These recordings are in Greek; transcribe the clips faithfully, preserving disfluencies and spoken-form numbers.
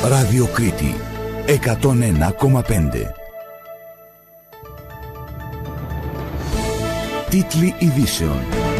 Ράδιο Κρήτη εκατόν ένα κόμμα πέντε. Τίτλοι ειδήσεων.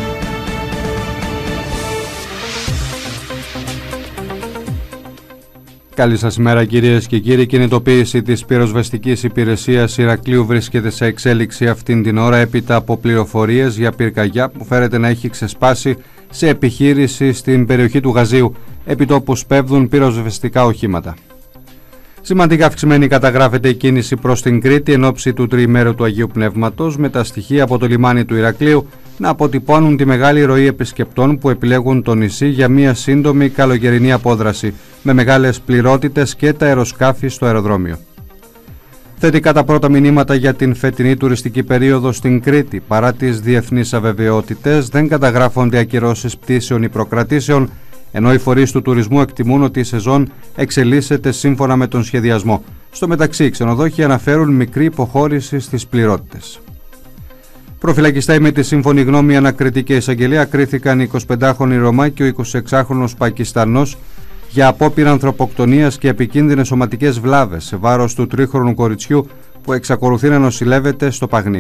Καλή σας ημέρα κυρίες και κύριοι. Κινητοποίηση της πυροσβεστικής υπηρεσίας Ηρακλείου βρίσκεται σε εξέλιξη αυτήν την ώρα έπειτα από πληροφορίες για πυρκαγιά που φέρεται να έχει ξεσπάσει σε επιχείρηση στην περιοχή του Γαζίου, επί τόπου σπέβδουν πυροσβεστικά οχήματα. Σημαντικά αυξημένη καταγράφεται η κίνηση προς την Κρήτη εν ώψη του τριημέρου του Αγίου Πνεύματος, με τα στοιχεία από το λιμάνι του Ηρακλείου να αποτυπώνουν τη μεγάλη ροή επισκεπτών που επιλέγουν το νησί για μια σύντομη καλοκαιρινή απόδραση, με μεγάλες πληρότητες και τα αεροσκάφη στο αεροδρόμιο. Θετικά τα πρώτα μηνύματα για την φετινή τουριστική περίοδο στην Κρήτη. Παρά τις διεθνείς αβεβαιότητες, δεν καταγράφονται ακυρώσεις πτήσεων ή προκρατήσεων, ενώ οι φορείς του τουρισμού εκτιμούν ότι η σεζόν εξελίσσεται σύμφωνα με τον σχεδιασμό. Στο μεταξύ, οι ξενοδόχοι αναφέρουν μικρή υποχώρηση στις πληρότητες. Προφυλακιστέοι με τη σύμφωνη γνώμη ανακριτική εισαγγελία κρίθηκαν η εικοσιπεντάχρονη Ρωμά και ο εικοσιεξάχρονος Πακιστανός για απόπειρα ανθρωποκτονίας και επικίνδυνες σωματικές βλάβες σε βάρος του τρίχρονου κοριτσιού που εξακολουθεί να νοσηλεύεται στο Παγνί.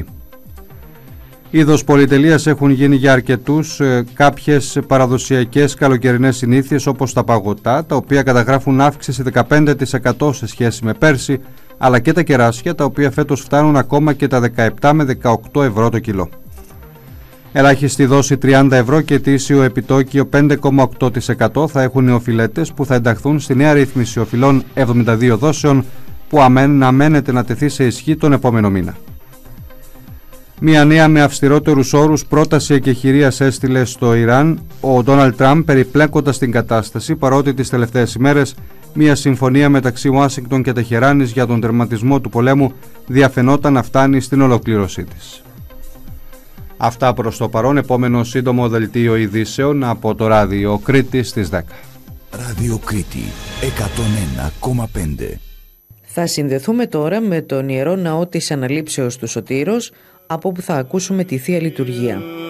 Είδος πολυτελείας έχουν γίνει για αρκετούς ε, κάποιες παραδοσιακές καλοκαιρινές συνήθειες όπως τα παγωτά, τα οποία καταγράφουν αύξηση δεκαπέντε τοις εκατό σε σχέση με πέρσι, αλλά και τα κεράσια, τα οποία φέτος φτάνουν ακόμα και τα δεκαεπτά με δεκαοκτώ ευρώ το κιλό. Ελάχιστη δόση τριάντα ευρώ και ετήσιο επιτόκιο πέντε κόμμα οκτώ τοις εκατό θα έχουν οι οφειλέτες που θα ενταχθούν στη νέα ρύθμιση οφειλών εβδομήντα δύο δόσεων που αμένεται να τεθεί σε ισχύ τον επόμενο μήνα. Μια νέα με αυστηρότερους όρους πρόταση εκεχηρίας έστειλε στο Ιράν ο Ντόναλντ Τραμπ, περιπλέκοντας την κατάσταση, παρότι τις τελευταίες ημέρες μια συμφωνία μεταξύ Ουάσιγκτον και Τεχεράνης για τον τερματισμό του πολέμου διαφαινόταν να φτάνει στην ολοκλήρωσή της. Αυτά προς το παρόν. Επόμενο σύντομο δελτίο ειδήσεων από το Ράδιο Κρήτη στις δέκα. Ράδιο Κρήτη εκατόν ένα κόμμα πέντε. Θα συνδεθούμε τώρα με τον Ιερό Ναό της Αναλήψεως του Σωτήρος, από όπου θα ακούσουμε τη Θεία Λειτουργία.